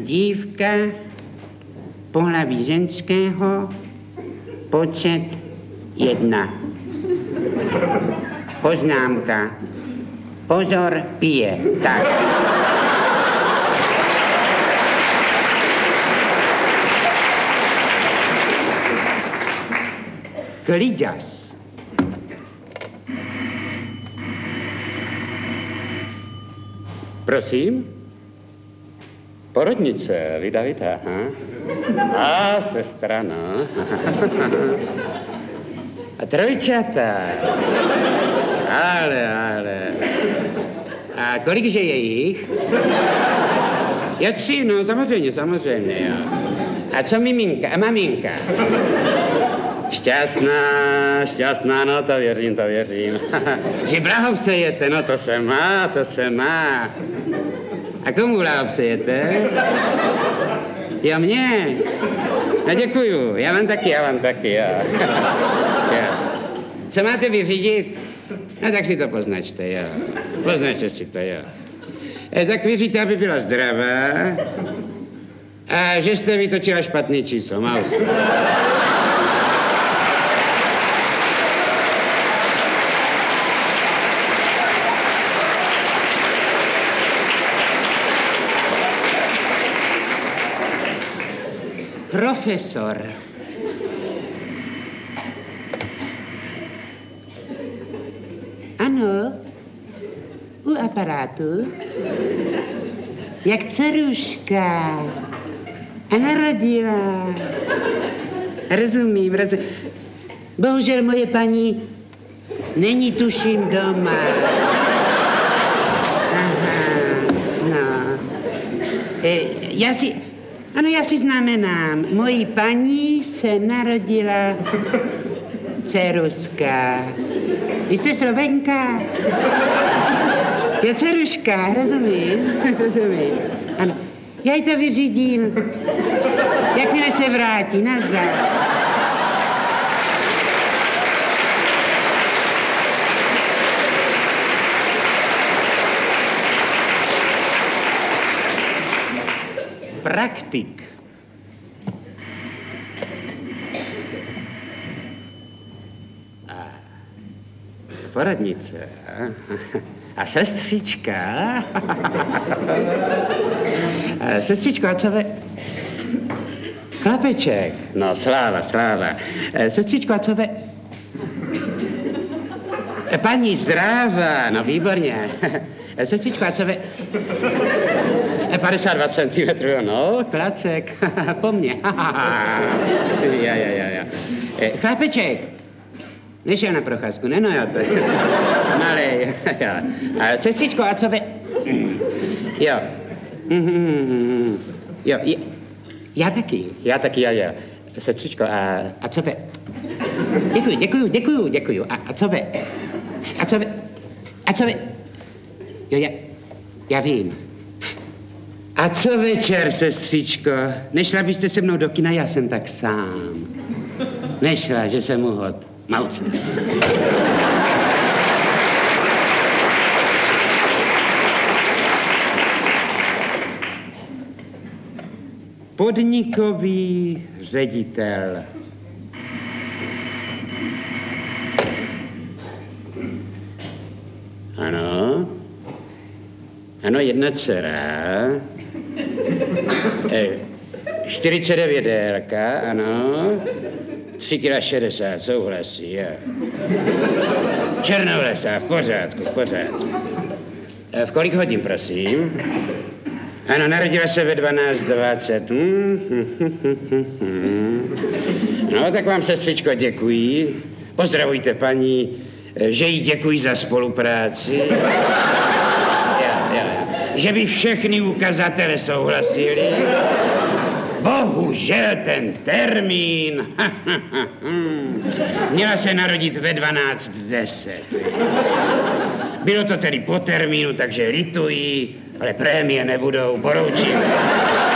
dívka, pohlaví ženského, počet 1. Poznámka. Pozor, pije. Tak. Kliďas. Prosím? Porodnice, vydavitá, a sestra, no. A trojčata. Ale. A kolikže je jich? Je 3, no, samozřejmě, jo. A co miminka a maminka? Šťastná, no, to věřím. Že blahopřejete, no, to se má. A komu blahopřejete? Jo, mně. No, děkuju, já vám taky, jo. Co máte vyřídit? No, tak si to poznačte, jo. Poznačte si to, jo. Tak vyříte, aby byla zdravá a že jste vytočila špatný číslo, Maus. Profesor. Ano, u aparátu. Jak dceruška. A narodila. Rozumím. Bohužel moje paní není, tuším, doma. Aha, no. Já si znamenám, mojí paní se narodila dceruška. Vy jste Slovenka? Je dceruška, rozumím. Ano, já jí to vyřídím. Jakmile se vrátí, nazdar. Praktik. Poradnice. A sestřička. Sestřičko, a co vy? Chlapeček. No, sláva. Sestřičko, a co vy? Paní zdráva, no výborně. Sestřičko, a co vy? 52 cm, no, klacek, po mně. Ja. Chlapeček, nešel na procházku, ne, no jo, to je malej, jo. A sestřičko, a co vy? Jo. Jo, já taky, jo. Sestřičko, a co vy? Děkuju. A co vy? A co vy? Jo, já vím. A co večer, sestřičko? Nešla byste se mnou do kina, já jsem tak sám. Nešla, že jsem uhod. Mauc. Podnikový ředitel. Ano, jedna dcera. 49 délka, ano. 3,60 kg, souhlasí, jo. Černovlesá, v pořádku. V kolik hodin, prosím? Ano, narodila se ve 12:20. No, tak vám, sestřičko, děkuji. Pozdravujte paní, že jí děkuji za spolupráci. Že by všechny ukazatele souhlasili. Bohužel ten termín. Měla se narodit ve 12:10. Bylo to tedy po termínu, takže lituji, ale prémie nebudou, poroučím.